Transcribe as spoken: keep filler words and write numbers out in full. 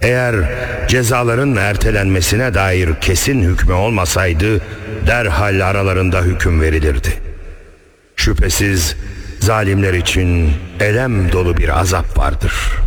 Eğer cezaların ertelenmesine dair kesin hükmü olmasaydı derhal aralarında hüküm verilirdi. Şüphesiz zalimler için elem dolu bir azap vardır.